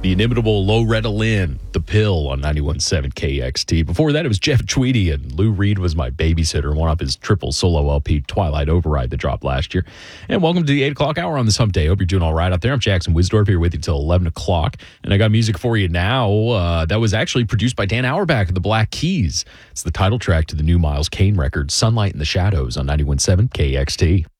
The inimitable Loretta Lynn, The Pill on 91.7 KXT. Before that, it was Jeff Tweedy, and Lou Reed was my babysitter, one of his triple solo LP, Twilight Override, that dropped last year. And welcome to the 8 o'clock hour on this hump day. Hope you're doing all right out there. I'm Jackson Wisdorf here with you till 11 o'clock. And I got music for you now that was actually produced by Dan Auerbach of the Black Keys. It's the title track to the new Miles Kane record, Sunlight in the Shadows on 91.7 KXT.